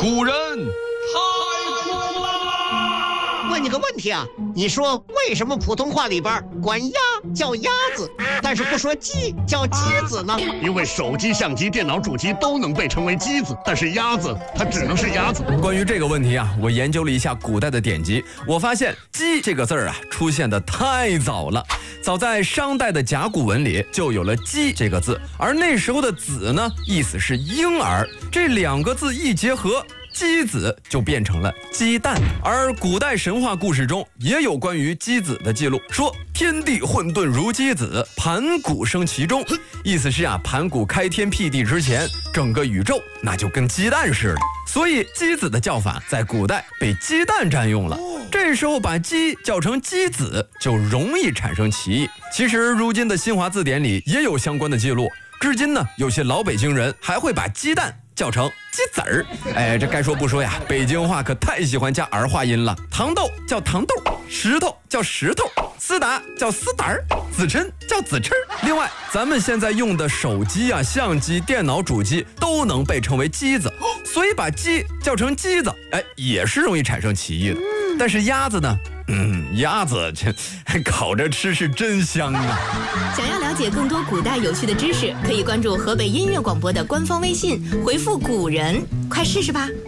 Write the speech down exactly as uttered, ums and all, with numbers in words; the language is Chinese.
古人太苦了。 问你个问题啊，你说为什么普通话里边管鸭叫鸭子，但是不说鸡叫鸡子呢？ 因为手机、相机、电脑主机都能被称为鸡子，但是鸭子它只能是鸭子。 关于这个问题啊，我研究了一下古代的典籍，我发现鸡这个字儿啊出现的太早了。早在商代的甲骨文里就有了鸡这个字，而那时候的子呢，意思是婴儿，这两个字一结合，鸡子就变成了鸡蛋。而古代神话故事中也有关于鸡子的记录，说天地混沌如鸡子，盘古生其中，意思是啊，盘古开天辟地之前，整个宇宙那就跟鸡蛋似的。所以鸡子的叫法在古代被鸡蛋占用了，这时候把鸡叫成鸡子就容易产生歧义。其实如今的新华字典里也有相关的记录，至今呢，有些老北京人还会把鸡蛋叫成鸡子儿。哎，这该说不说呀，北京话可太喜欢加儿化音了。糖豆叫糖豆，石头叫石头，丝打叫丝打儿，子琛叫子琛。另外，咱们现在用的手机啊、相机、电脑主机都能被称为机子，所以把鸡叫成鸡子，哎，也是容易产生歧义的。但是鸭子呢？嗯，鸭子这烤着吃是真香啊！ 想要了解更多古代有趣的知识，可以关注河北音乐广播的官方微信，回复“古人”，快试试吧。